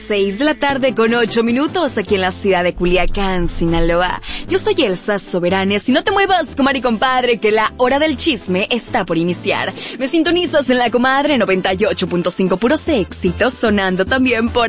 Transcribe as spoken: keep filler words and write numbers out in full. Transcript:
seis de la tarde con ocho minutos aquí en la ciudad de Culiacán, Sinaloa. Yo soy Elsa Soberanes y no te muevas, comadre y compadre, que la hora del chisme está por iniciar. Me sintonizas en la comadre noventa y ocho punto cinco puros éxitos, sonando también por